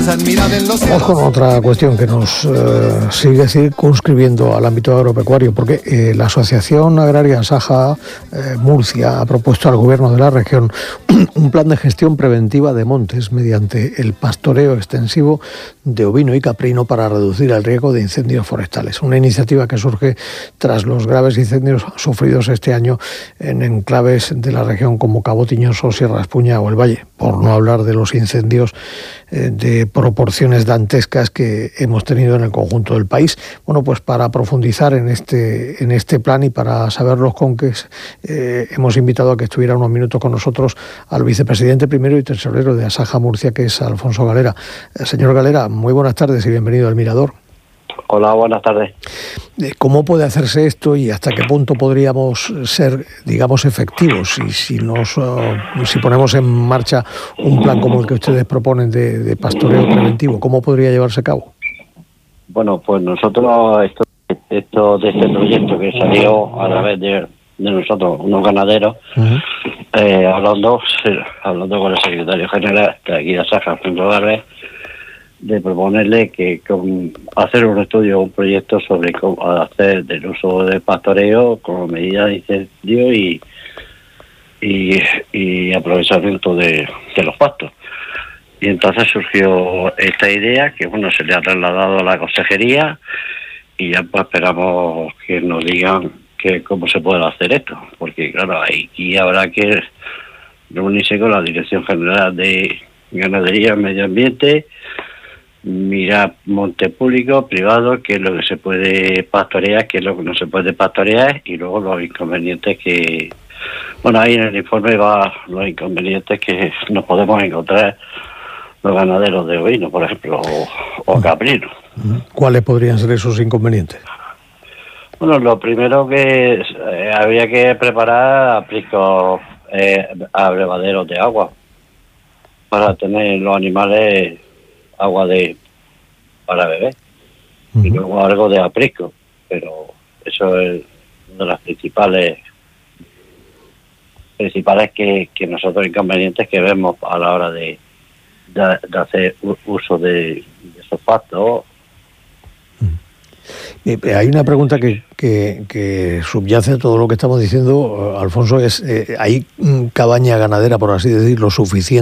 Vamos con otra cuestión que nos sigue circunscribiendo al ámbito agropecuario, porque la Asociación Agraria Saja Murcia ha propuesto al gobierno de la región un plan de gestión preventiva de montes mediante el pastoreo extensivo de ovino y caprino para reducir el riesgo de incendios forestales. Una iniciativa que surge tras los graves incendios sufridos este año en enclaves de la región como Cabo Tiñoso, Sierra Espuña o el Valle, por no hablar de los incendios de proporciones dantescas que hemos tenido en el conjunto del país. Bueno, pues para profundizar en este plan y para saber los conques, hemos invitado a que estuviera unos minutos con nosotros al vicepresidente primero y tesorero de Asaja Murcia, que es Alfonso Galera. Señor Galera, muy buenas tardes y bienvenido al Mirador. Hola, buenas tardes. ¿Cómo puede hacerse esto y hasta qué punto podríamos ser, digamos, efectivos? Y si ponemos en marcha un plan como el que ustedes proponen de pastoreo preventivo, ¿cómo podría llevarse a cabo? Bueno, pues nosotros, esto de este proyecto que salió a través de nosotros, unos ganaderos, hablando con el secretario general de aquí de Asaja, Alfonso Galera, de proponerle que hacer un estudio, un proyecto sobre cómo hacer del uso del pastoreo como medida de incendio y aprovechamiento de los pastos. Y entonces surgió esta idea que se le ha trasladado a la consejería y ya pues esperamos que nos digan cómo se puede hacer esto, porque claro, aquí habrá que reunirse con la Dirección General de Ganadería y Medio Ambiente, mirar monte público, privado, qué es lo que se puede pastorear, qué es lo que no se puede pastorear, y luego los inconvenientes que... ahí en el informe va los inconvenientes que nos podemos encontrar los ganaderos de ovino, por ejemplo, o caprino. ¿Cuáles podrían ser esos inconvenientes? Lo primero que habría que preparar apriscos abrevaderos de agua para tener los animales agua para beber, y luego algo de aprisco, pero eso es una de las principales que nosotros inconvenientes que vemos a la hora de hacer uso de esos pastos. Hay una pregunta que subyace a todo lo que estamos diciendo, Alfonso, es ¿hay cabaña ganadera, por así decirlo, suficiente